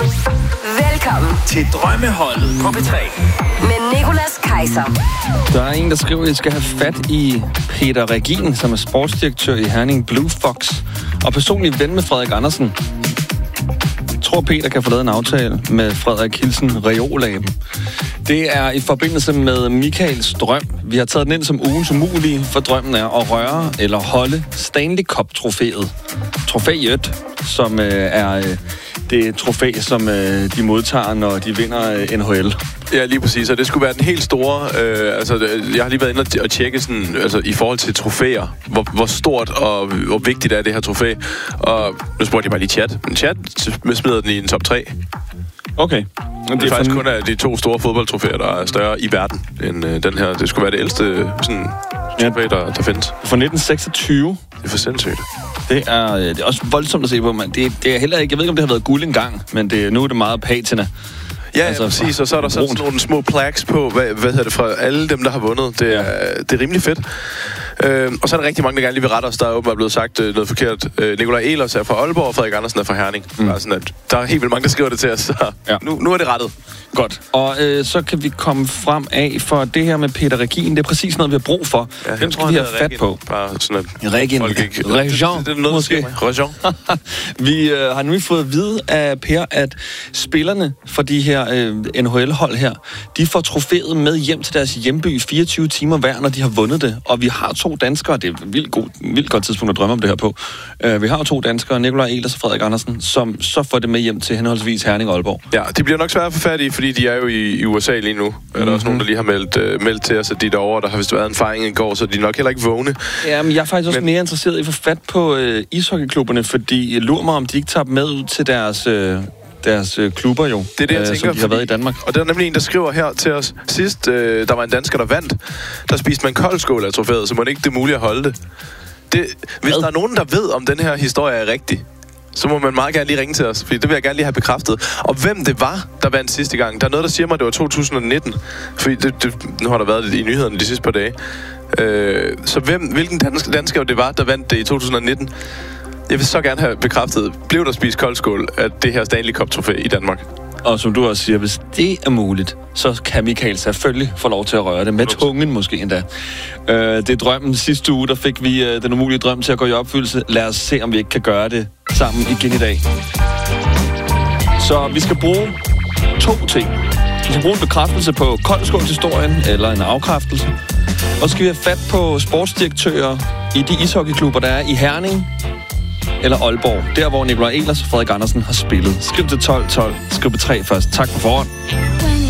Velkommen til Drømmeholdet på P3 med Nicolas Kaiser. Der er en, der skriver, at I skal have fat i Peter Regin, som er sportsdirektør i Herning Blue Fox, og personlig ven med Frederik Andersen. Jeg tror, Peter kan få lavet en aftale med Frederik Hilsen Reolaben. Det er i forbindelse med Michaels drøm. Vi har taget den ind som ugens umulige, for drømmen er at røre eller holde Stanley Cup-trofæet. Trofæet, som er det trofæ, som de modtager, når de vinder NHL. Ja, lige præcis. Og det skulle være den helt store... jeg har lige været inde og tjekke sådan, i forhold til trofæer. Hvor stort og hvor vigtigt er det her trofæ. Og nu spurgte jeg bare lige chat. Men chat smider den i en top 3. Okay. Det er faktisk kun af de 2 store fodboldtrofæer, der er større i verden end den her. Det skulle være det ældste sådan, trofæ, der findes. Fra 1926. Det er for sindssygt. Det er også voldsomt at se på, man. Det er heller ikke... Jeg ved ikke, om det har været guld engang, men nu er det meget patina. Ja, altså, præcis. Og så er der sådan nogle små plaques på, hvad hedder det, fra alle dem, der har vundet. Det er rimelig fedt. Og så er der rigtig mange, der gerne lige vil rette os. Der er åbenbart blevet sagt noget forkert. Nikolaj Ehlers er fra Aalborg, og Frederik Andersen er fra Herning. Sådan at der er helt vildt mange, der skriver det til os. Så nu er det rettet. Godt. Og så kan vi komme frem af for det her med Peter Regin. Det er præcis noget, vi har brug for. Ja, hvem skal vi have fat på? Bare sådan at Regin. Region. Det er noget, måske. Region. Vi har nu fået at vide af Per, at spillerne for de her NHL-hold her, de får trofæet med hjem til deres hjemby 24 timer hver, når de har vundet det. Og vi har 2 danskere, det er et vildt godt tidspunkt at drømme om det her på. Vi har 2 danskere, Nikolaj Ehlers og Frederik Andersen, som så får det med hjem til henholdsvis Herning og Aalborg. Ja, de bliver nok svære at få fat i, fordi de er jo i USA lige nu. Der er også nogen, der lige har meldt til os, at de er derovre. Der har vist været en fejring i går, så de er nok heller ikke vågne. Ja, men jeg er faktisk også mere interesseret i at få fat på ishockeyklubberne, fordi jeg lurer mig, om de ikke tager med ud til deres klubber jo, det er det, jeg tænker, som de har været i Danmark. Og der er nemlig en, der skriver her til os. Sidst, der var en dansker, der vandt, der spiste man koldskål af trofæet, så må det ikke det er muligt at holde det. Hvis der er nogen, der ved, om den her historie er rigtig, så må man meget gerne lige ringe til os, fordi det vil jeg gerne lige have bekræftet. Og hvem det var, der vandt sidste gang. Der er noget, der siger mig, at det var 2019. Fordi nu har der været i nyhederne de sidste par dage. Så hvilken dansker det var, der vandt det i 2019? Jeg vil så gerne have bekræftet, blev der spist koldskål af det her Stanley Cup-trofæ i Danmark? Og som du også siger, hvis det er muligt, så kan Michael selvfølgelig få lov til at røre det. Med tungen måske endda. Det er drømmen. Sidste uge, der fik vi den umulige drøm til at gå i opfyldelse. Lad os se, om vi ikke kan gøre det sammen igen i dag. Så vi skal bruge 2 ting. Vi skal bruge en bekræftelse på koldskålshistorien, eller en afkræftelse. Og så skal vi have fat på sportsdirektører i de ishockeyklubber, der er i Herning eller Aalborg. Der, hvor Nikolaj Ehlers og Frederik Andersen har spillet. Skriv til 1212. Skriv på 3 først. Tak for forhånd.